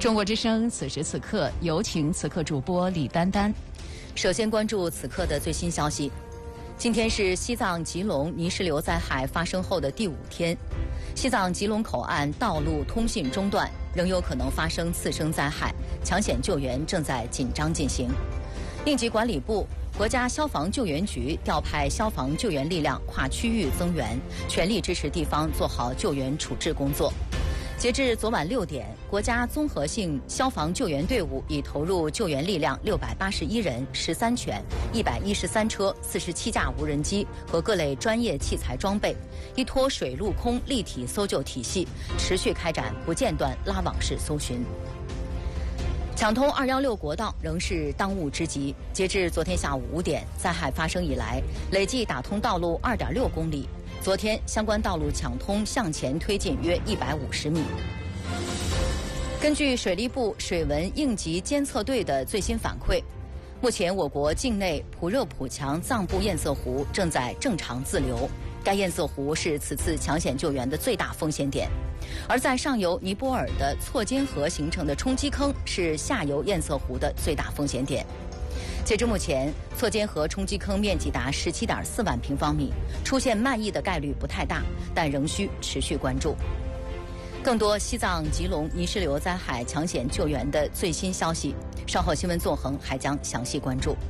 中国之声此时此刻，有请此刻主播李丹丹。 首先关注此刻的最新消息。今天是西藏吉隆泥石流灾害发生后的第5天，西藏吉隆口岸道路通信中断，仍有可能发生次生灾害，抢险救援正在紧张进行。应急管理部、国家消防救援局调派消防救援力量跨区域增援，全力支持地方做好救援处置工作。截至昨晚6点，国家综合性消防救援队伍已投入救援力量681人、13犬、113车、47架无人机和各类专业器材装备，依托水陆空立体搜救体系，持续开展不间断拉网式搜寻。抢通216国道仍是当务之急。截至昨天下午5点，灾害发生以来，累计打通道路2.6公里。昨天，相关道路抢通向前推进约150米。根据水利部水文应急监测队的最新反馈，目前我国境内普热普强藏布堰塞湖正在正常自流，该堰塞湖是此次抢险救援的最大风险点。而在上游尼泊尔的错间河形成的冲积坑是下游堰塞湖的最大风险点。截至目前，错间河冲积坑面积达17.4万平方米，出现漫溢的概率不太大，但仍需持续关注。更多西藏吉隆泥石流灾害抢险救援的最新消息，稍后新闻纵横还将详细关注。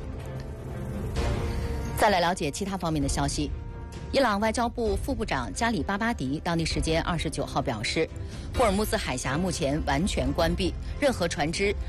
再来了解其他方面的消息。伊朗外交部副部长加里巴巴迪当地时间29号表示，霍尔木兹海峡目前完全关闭，任何船只